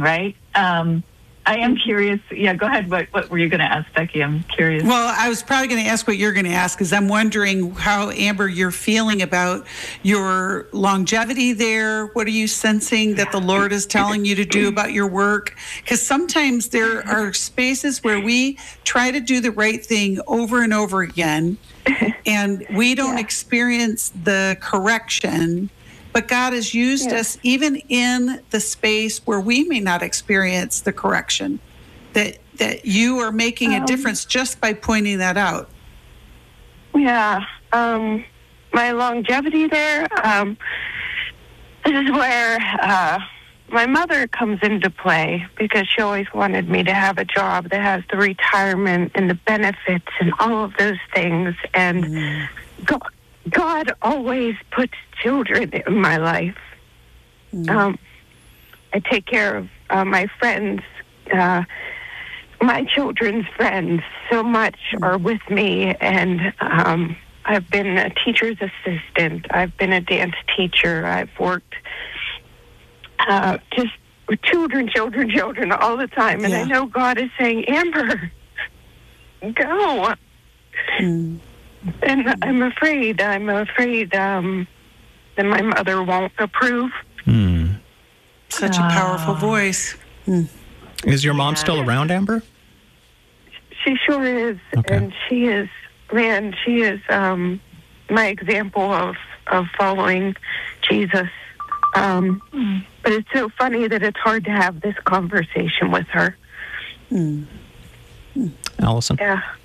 right? I am curious. Yeah, go ahead. What were you going to ask, Becky? I'm curious. Well, I was probably going to ask what you're going to ask, because I'm wondering how, Amber, you're feeling about your longevity there. What are you sensing that the Lord is telling you to do about your work? Because sometimes there are spaces where we try to do the right thing over and over again, and we don't experience the correction. But God has used us even in the space where we may not experience the correction, that you are making a difference just by pointing that out. Yeah. My longevity there, this is where my mother comes into play, because she always wanted me to have a job that has the retirement and the benefits and all of those things. And God always puts children in my life. I take care of my friends. My children's friends so much are with me, and I've been a teacher's assistant. I've been a dance teacher. I've worked just with children all the time. And I know God is saying, Amber, go. And I'm afraid that my mother won't approve. Such a powerful voice. Is your mom still around, Amber? She sure is. Okay. And she is my example of following Jesus. But it's so funny that it's hard to have this conversation with her. Allison?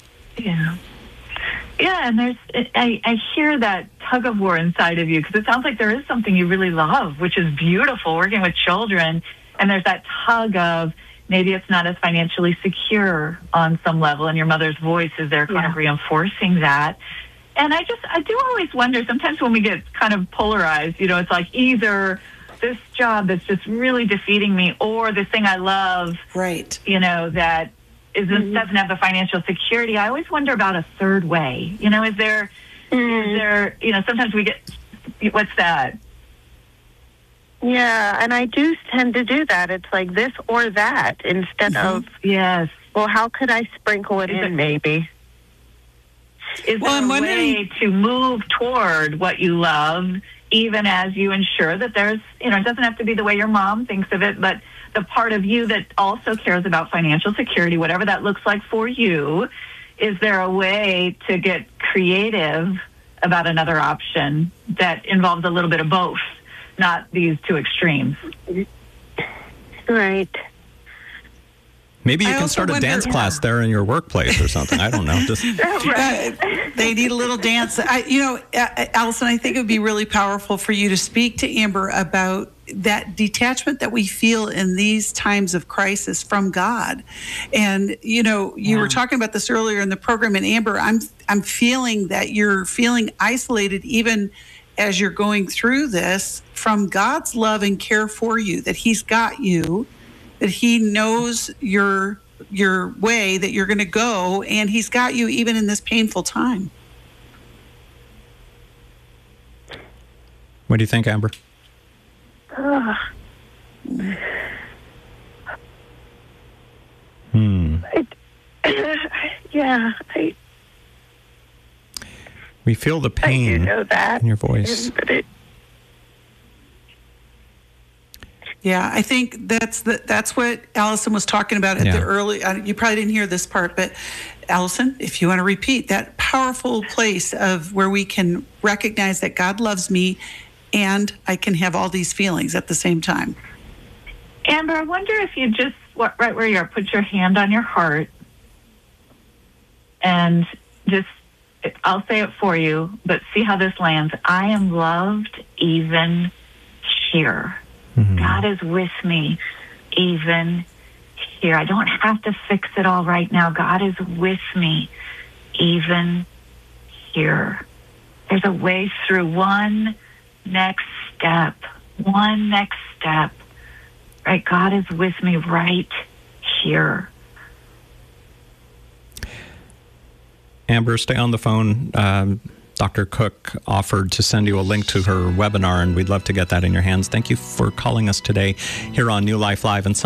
Yeah, and I hear that tug of war inside of you, because it sounds like there is something you really love, which is beautiful, working with children. And there's that tug of maybe it's not as financially secure on some level, and your mother's voice is there kind of reinforcing that. And I do always wonder, sometimes when we get kind of polarized, it's like either this job that's just really defeating me, or this thing I love, that doesn't have the financial security. I always wonder about a third way. Is there, sometimes we get, what's that? Yeah, and I do tend to do that. It's like this or that instead of, well, how could I sprinkle it in maybe? Is there a way to move toward what you love, even as you ensure that there's, it doesn't have to be the way your mom thinks of it, but the part of you that also cares about financial security, whatever that looks like for you? Is there a way to get creative about another option that involves a little bit of both, not these two extremes? Right. Maybe you can start a dance class there in your workplace or something. I don't know. They need a little dance. Allison, I think it would be really powerful for you to speak to Amber about that detachment that we feel in these times of crisis from God. And, you were talking about this earlier in the program, and Amber, I'm feeling that you're feeling isolated even as you're going through this from God's love and care for you, that He's got you, that He knows your way that you're going to go, and He's got you even in this painful time. What do you think, Amber? We feel the pain in your voice. Yeah, I think that's what Allison was talking about at the early. You probably didn't hear this part, but Allison, if you want to repeat that powerful place of where we can recognize that God loves me, and I can have all these feelings at the same time. Amber, I wonder if you just, right where you are, put your hand on your heart and just, I'll say it for you, but see how this lands. I am loved even here. God is with me even here. I don't have to fix it all right now. God is with me even here. There's a way through. One next step. Right? God is with me right here. Amber, stay on the phone. Dr. Cook offered to send you a link to her webinar, and we'd love to get that in your hands. Thank you for calling us today here on New Life Live. And